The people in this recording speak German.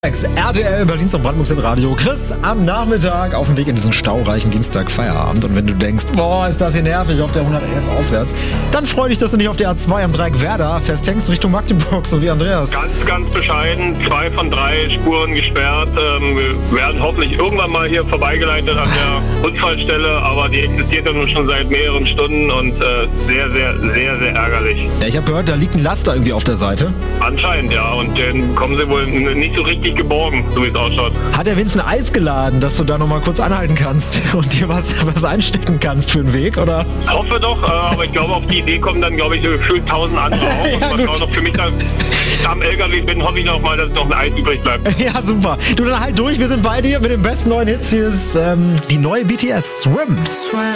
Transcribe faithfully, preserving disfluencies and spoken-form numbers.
R T L Berlin zum Brandenburg Radio. Chris am Nachmittag auf dem Weg in diesen staureichen Dienstag Feierabend. Und wenn du denkst, boah, ist das hier nervig auf der hundertelf auswärts, dann freu dich, dass du nicht auf der A zwei am Dreieck Werder festhängst Richtung Magdeburg, so wie Andreas. Ganz, ganz bescheiden. Zwei von drei Spuren gesperrt. Ähm, wir werden hoffentlich irgendwann mal hier vorbeigeleitet an der Unfallstelle, aber die existiert ja nun schon seit mehreren Stunden und äh, sehr, sehr, sehr, sehr ärgerlich. Ja, ich habe gehört, da liegt ein Laster irgendwie auf der Seite. Anscheinend, ja. Und den kommen sie wohl nicht so richtig geborgen, so wie es ausschaut. Hat er wenigstens ein Eis geladen, dass du da nochmal kurz anhalten kannst und dir was, was einstecken kannst für den Weg, oder? Ich hoffe doch, äh, aber ich glaube, auf die Idee kommen dann, glaube ich, so gefühlt tausend andere auch. Ja, und noch für mich, dass ich da am L K W bin, hoffe ich noch mal, dass noch ein Eis übrig bleibt. Ja, super. Du, dann halt durch, wir sind bei dir mit den besten neuen Hits. Hier ist ähm, die neue B T S, Swim.